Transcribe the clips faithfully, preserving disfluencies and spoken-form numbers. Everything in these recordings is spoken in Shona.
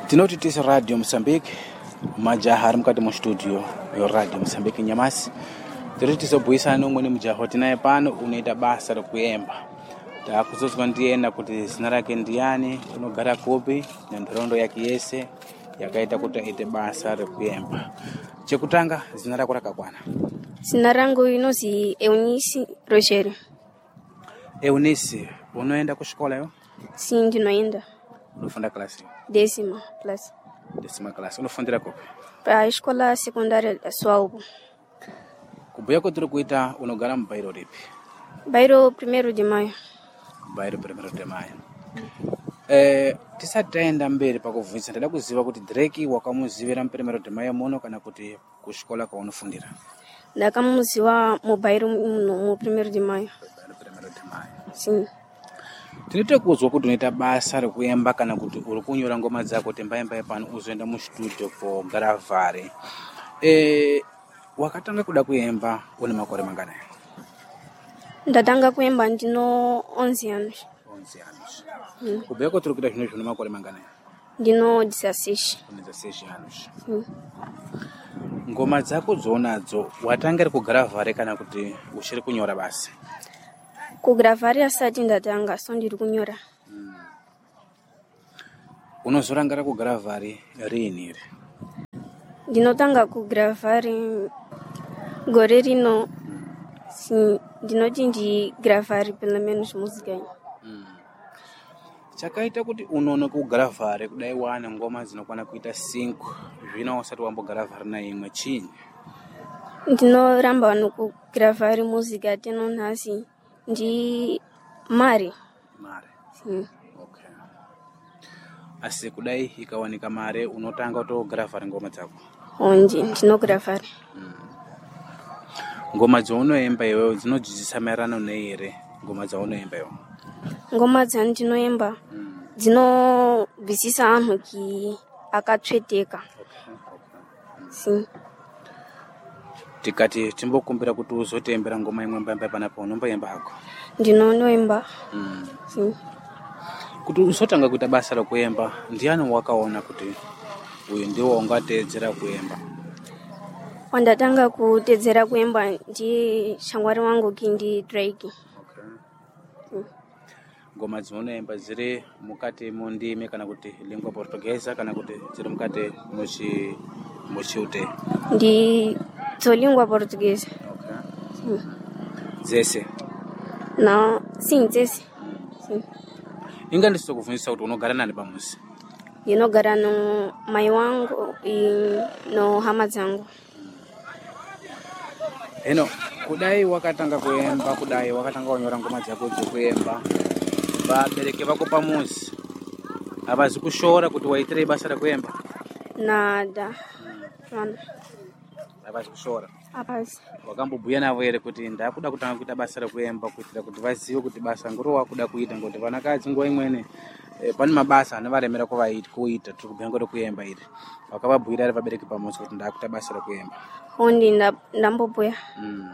Tinoti tisi Radio Mozambique, majaha ari mukati mustudio yo Radio Mozambique nyamasi. Tiri tizobhuisa nomwe mujaha tinaye pano unoita basa rekuyemba. Takuzozwa ndiyena kuti zina rake ndiyani, unogara kupi, nendorondo yake yese yakaita kuti aite basa rekuyemba. Chekutanga zina rako rakakwana? Zina rangu inozi Eunice Roger. Eunice, unoenda kushikola yo? Si ndinoenda. Unofunda klasi? Décima classe. Décima classe. Unofundira kupi? Pa escola secundária da Suaubo. Kubuya ko turi kuita unogara mubairo ripi? Bairo primeiro de maio. Bairo primeiro de maio. Eh, tisataenda mbere pakuvhunza ndada kuziva kuti Drake wakamuzivira primeiro de maio muno kana kuti kushikola kwa unofundira? Ndakamuziva mu bairo muno mu primeiro de maio. Bairo primeiro de maio. Sim. Tinite kuzwa kuti unoita basa rekuyemba kana kuti uri kunyora ngoma dzako tembaimba pano uzoenda mu studio ko Garavare. Eh, wakatanga kuda kuyemba une makore mangana? Ndatanga kuyemba ndino onze anos. onze anos. Mm. Kubeko turi kuda zvino zvino makore mangana? Ndino dezesseis. Une dezesseis anos. Mm. Ngoma dzako dzonadzo watangira ku Garavare kana kuti ushiri kunyora basi? Kugravari asati ndatanga so ndiri kunyora. Mm. Unozorangara ku Garavare rini ri? Ndinotanga ku Garavare gore rino. Si ndinoti ndi Garavare pelo menos música. Mm. Chakaita kuti unono ku Garavare kudai wana ngoma zinokwana kuita cinco zvino usati wambo Garavare na imwe chini? Ndinoramba no ku Garavare música teno nasi ndi mari. Mare. Mm. Okay. Asi kudai ikawanika mare unotanga to Garavare ngoma dzako? Onje ndino Garavare. Mm. Ngoma dzaunoemba iwewe dzinodzidzisa maererano neire ngoma dzaunoemba iwewe? Ngoma dzandinoemba dzinobvisisa anhu ki akatsveteka. Okay, okay. Sim. Tikati timbokumbira kuti uzotembera ngoma imwe mbamba panapo unomboemba hako? Ndinonoemba. Mm. Sim. Kuti usotanga kuita basa rekuyemba ndiani wakaona kuti uyu ndiwo ungateedzera kuemba? Wandatanga kutedzera kuemba ndi shangwari wangu kindi Drake. Okay. Mm. Ngoma dzaunoemba dziri mukati mondime kana kuti lingua portuguesa kana kuti dziri mukati muchi muchiute? Ndi dzolingua portuguesa. Okay. Mm. Dzese? Na sim dzese. Sim. Inga ndisokuvhunzisa kuti unogara nani pamuzi? Ndinogara no mai wangu i no hama dzangu. Eno, kudai wakatanga kuemba, kudai wakatanga kunyora ngoma dzako dzekuyemba, vabereki vako pamuzi avazi kushora kuti waitire basa rekuyemba? Nada. Mana. Avazi kushora? Apazi. Wakambobhuya navo ere kuti ndakuda kutanga kuita basa rekuyemba kuitira kuti vazive kuti basa ngoro wakuda kuita ngoti vanakadzi nguva imweni e, pane mabasa anovaremera kuvaita kuita tiri kubhuya ngoro kuyemba iri? Wakavabhuyira ere vabereki pamuzi kuti ndakuita basa rekuyemba? Ondi ndambobhuya. Mm.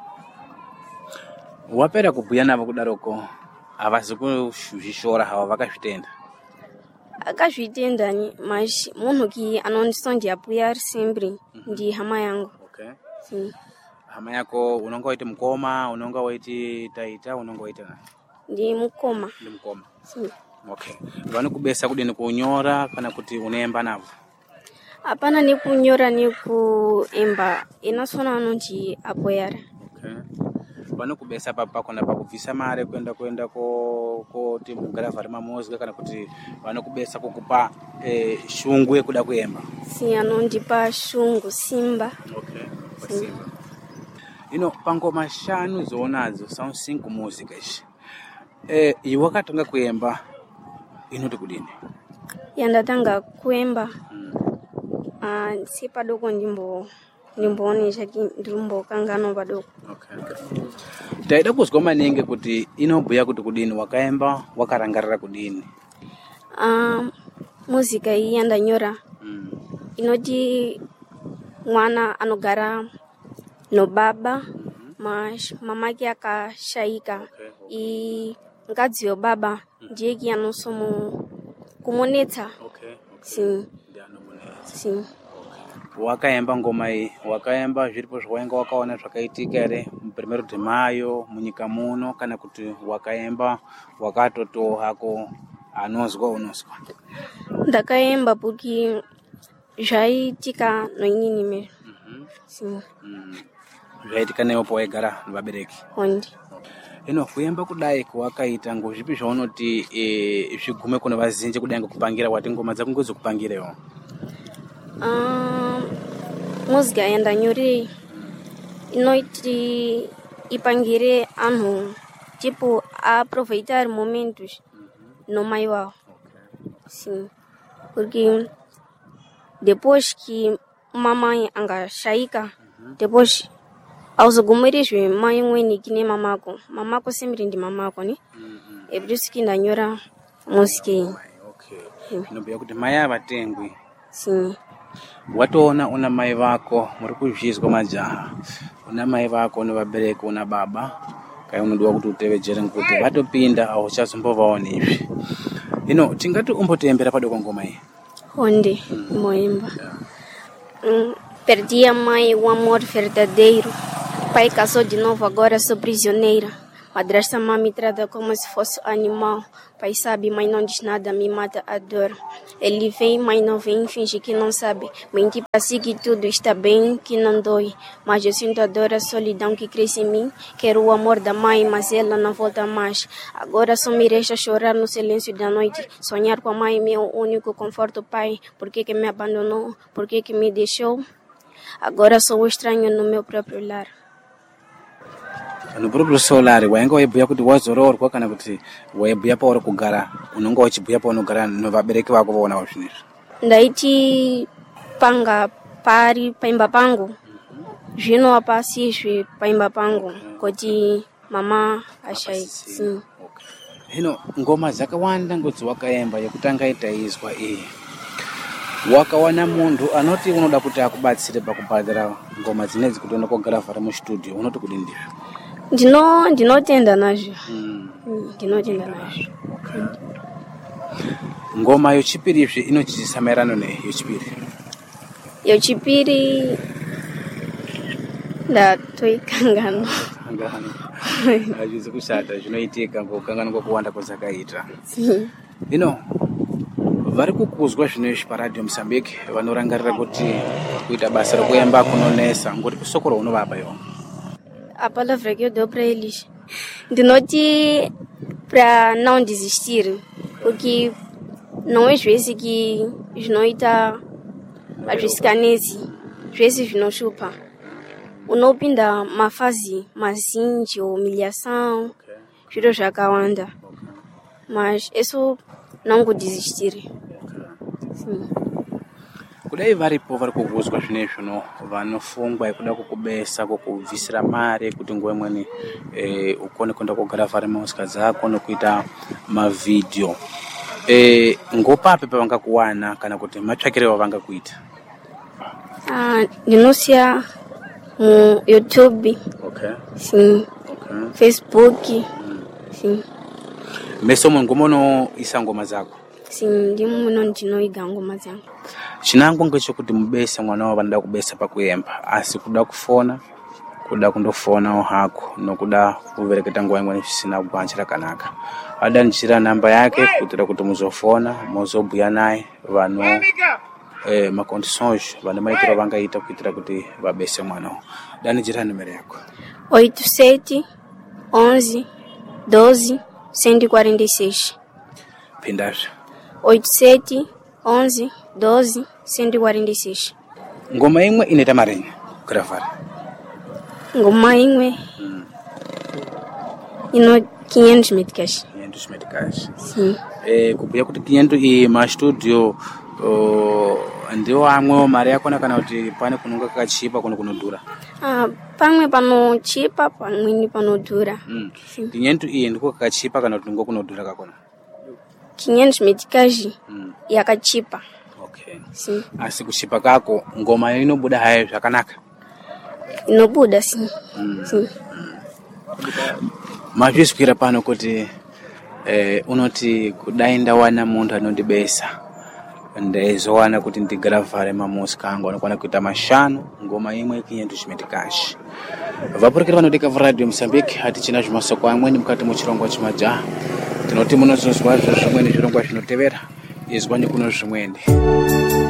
Wapera kubhuya navo kudaroko avazi kuzvishora hawa vakazvitenda? Akazvitenda ni mas munhu ki anondisondiyabhuya sempre ndi hama yangu. Okay. Sim. Hama yako unonga waiti mukoma, unonga waiti taita, unonga waiti nani? Ndi mukoma. Ndi mukoma. Sim. Okay. Vanokubesa kudini kunyora kana kuti unoemba navo? Hapana ni kunyora ni kuemba inasona anonji apoyara. Okay. Vanokubesa papako na pakubvisa mare kwenda kwenda ko ko Garavare mamuzika kana kuti vanokubesa kukupa eh, shungu yekuda kuemba? Si anondipa shungu simba. Okay. Simba. Ino pangoma shanu zonadzo sound cinco music ishi. Eh, iwakatanga kuemba inoti kudini? Yandatanga kuemba. Mm. Ah, uh, si padoko ndimbo ndimboonesha ki ndimbo kangano padoko. Okay. Taida kuzwa maningi kuti inobhuya kuti kudini wakaemba wakarangarira kudini? Ah, uh, muzika iyi yandanyora. Mm. Inoti mwana anogara no baba, mm-hmm. Mas mamake akashaika. Okay. I ngadzio baba ndiye ki anosomo kumonetsa. Okay. sim sim. Wakaemba ngoma iyi, wakaemba zviripo zvawainga wakaona zvakaitika ere mu de mayo munyika muno kana kuti wakaemba wakatoto hako anozwa unozwa? Ndakaemba buki zvaitika noinini me. Sim. Zvaitika newe pawaigara nevabereki? Hondi. Ino kuemba kudai kwakaita ngozvipi zvaunoti e, zvigume kuno vazhinji kudai ngekupangira wati ngoma dzako ngozokupangirewo? Um, música ainda nyori inoiti ipangire anhu tipo aproveitar momentos no maior. Sim. Porque depois que mamãe anga shaika, depois aos algumas vezes mãe ngweni que nem mamako, mamako sempre ndi mamako ni. É por isso que na nyora música. Okay. Nobia kuti mai avatengwi. Sim. Watoona una mai vako muri kuzvizwa majaha, una mai vako nevabereki una baba kai unodiwa kuti utevedzere ngekuti vatopinda auchazombovaona izvi. Ino tingati umbotembera padoko ngoma iyi? Onde mm. Moemba mm. Perdi a mãe, o amor verdadeiro. Pai casou de novo, agora sou prisioneira. Madrasta mãe me trata como se fosse animal. Pai sabe, mas não diz nada, me mata a dor. Ele vem, mas não vem, finge que não sabe. Mente para si que tudo está bem, que não dói. Mas eu sinto a dor, a solidão que cresce em mim. Quero o amor da mãe, mas ela não volta mais. Agora só me resta chorar no silêncio da noite. Sonhar com a mãe, meu único conforto, pai. Por que que me abandonou? Por que que me deixou? Agora sou estranho no meu próprio lar. No próprio solar wainga waibhuya kuti wazoroorwa kana kuti waibhuya pauri kugara unonga uchibhuya paunogara nevabereki vako vaonawo zvinezvi? Ndaiti panga pari paimba pangu zvino apa sizve paimba pangu kuti mama ashaisi. Hino ngoma dzakawanda ngodzi wakaemba yekutanga itaizwa iyi, wakawana munhu anoti unoda kuti akubatsire pakubhadhara ngoma dzinedzi kuti uende kogara vhara mustudio, unoti kudini ndizvo? Ndino ndinotenda nazvo. Mm. Ndinotenda nazvo. Ngoma yochipiri izvi inochiisa maerano nei yochipiri? Yochipiri ndatoikangana. Hazvizi kushata zvinoitika ngokangana kwekuwanda kwazakaita. Ino vari kukuzwa zvinoizvi paradio Mozambique vanorangarira kuti kuita basa rekuemba kunonesa ngoti kusokora unovapa iwo? A palavra que eu dou para eles, de noite para não desistir, porque não é às vezes que os noites às vezes canese, às vezes não chupa. O não pinda uma fase mais de humilhação, juro já que anda, mas isso não vou desistir. Sim. Kudai varipo vari kukuzwa zvinezvi no vanofungwa kuda kukubesa kukubvisira mare kuti nguwa imweni e, ukone kuenda kogara vhari musika dzako nokuita mavideo e, ngopapi pavangakuwana kana kuti matsvakire wavangakuita? Ah, ndinosiya mu YouTube. Okay. Sim. Okay. Facebook. Mm. Sim. Meso mungomono isa ngoma zako? Sim, ndimo muno ndinoiga ngoma zangu. Chinango ngechekuti mubese mwana wavo vanoda kubesa pakuemba asi kuda kufona kuda kundofona hako nokuda kuvereketa nguwa imweni zvisina kubanjira kanaka. Adanjira namba yake kuitira kuti muzofona muzobhuya naye vano eh macondições vana maitiro vangaita kuitira kuti vabese mwana. Danjira numero yako? oito sete onze doze cento e quarenta e seis. Pindasha? oito sete onze doze cento e quarenta e seis. Ngoma imwe inaita marenyi kuravhara? Ngoma imwe mm. ino quinhentos meticais. quinhentos meticais. Sim. Eh kubhuya kuti quinhentos i mastudio o ndio amwe mari yakona kana kuti pane kunonga kakachipa kuno kunodhura? Ah, pamwe panochipa pamweni panodhura. Mm. quinhentos i ndiko kakachipa kana kuti ngo kunodhura kakona? quinhentos meticais mm. yakachipa. Okay. Sim. Asi kuchipa kako ngoma inobuda hayo zvakanaka? Inobuda sim. Mm. Sim. Mm. Mazvizwira pano kuti eh unoti kudai ndawana munhu anondibesa ndezowana kuti ndigaravhare mamusika angu anokwana kuita mashanu ngoma imwe quinhentos meticais. Vapurikira vanodeka Radio Mozambique hatichina zvimasoko amweni mukati muchirongwa chimajaha. Tinoti munozozwa zvimweni zvirongwa zvinotevera izwani kuno zvimweni.